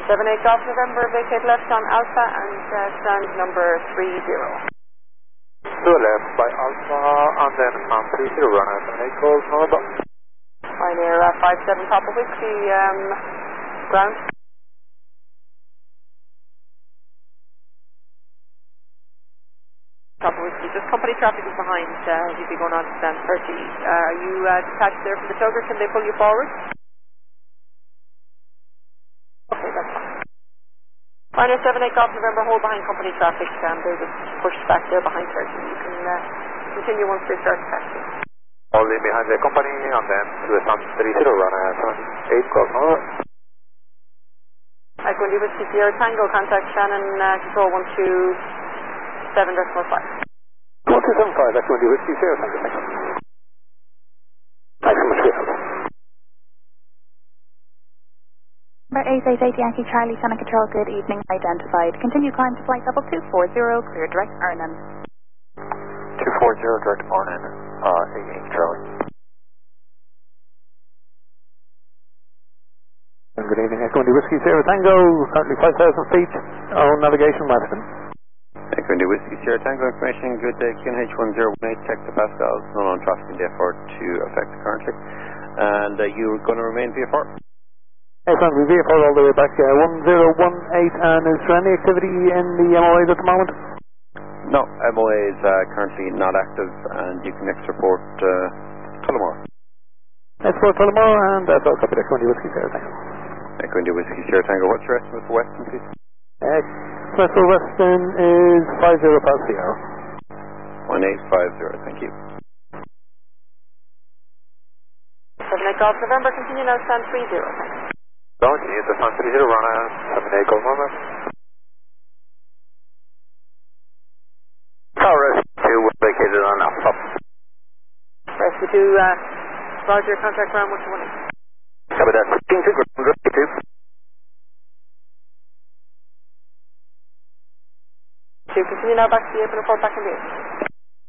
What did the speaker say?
78 Golf November, vacate left on Alpha and stand number 30. To left by Alpha and then on 30 runner 78 Golf November. Pioneer 57 Papa Whiskey, ground. Papa Whiskey, just company traffic is behind, you'd be going on to stand 30. Are you detached there from the tugger? Can they pull you forward? Okay, that's fine. Pioneer 78 Golf November, hold behind company traffic, they're just pushed back there behind 30. You can continue once they start taxing. Holding behind the company and then to the stand 30 runner 78 Golf November. Echo India Whiskey Sierra Tango, contact Shannon, control 127.5. 1275, Echo India Whiskey Sierra Tango, thank you. Thanks so much for your help. Number 888 Yankee Charlie, Shannon Control, good evening, identified. Continue climb to flight level 240, clear direct Arnhem. 240, direct Arnhem, 88 Charlie. Good evening, Echo India Whiskey Sierra Tango, currently 5,000 feet, on navigation western. Echo India Whiskey Sierra Tango information, good day, QNH1018, check the Pascals, none on traffic in VFR to affect currently. And you're going to remain VFR? Excellent, we VFR all the way back, 1018, and is there any activity in the MOAs at the moment? No, MOA is currently not active, and you can next report Tullamore. Export Tullamore, and that's all copy, Echo India Whiskey Sierra Tango. Echo India Whiskey Sierra Tango, what's your estimate for Western, please? Estimate for Western is 50 past the hour. 1850, thank you. 78 Golf November, continue now, stand 30, thanks. Continue to stand 30 runner 78 Golf November. Tower S2 vacated on Alpha. Rescue 2, Roger, contact ground 121. Copy that, 15 to ground 2. Continue now back to the air, report back in the air.